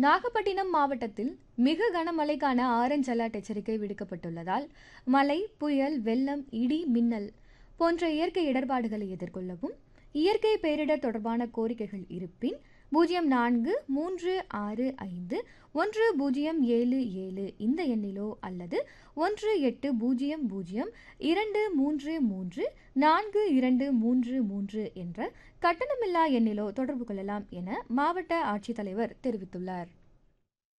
நாகப்பட்டினம் மாவட்டத்தில் மிக கனமழைக்கான orange alert எச்சரிக்கை விடுக்கப்பட்டுள்ளதால் மழை, புயல், வெள்ளம், இடி, மின்னல் போன்ற இயற்கை இடர்பாடுகளை எதிர்கொள்ளவும் இயற்கை பேரிடர் தொடர்பான கோரிக்கைகள் இருப்பின் 04351077 இந்த எண்ணிலோ அல்லது 1802334233 என்ற கட்டணமில்லா எண்ணிலோ தொடர்பு கொள்ளலாம் என மாவட்ட ஆட்சித்தலைவர் தெரிவித்துள்ளார்.